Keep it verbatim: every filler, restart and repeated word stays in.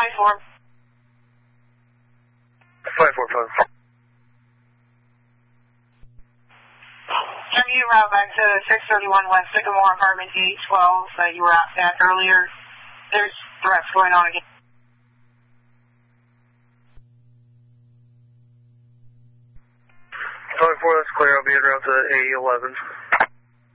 five four. five four five. Can you route back to six thirty-one West Sycamore, apartment eight twelve that you were at earlier? There's threats going on again. five four, that's clear. I'll be en route to A eleven.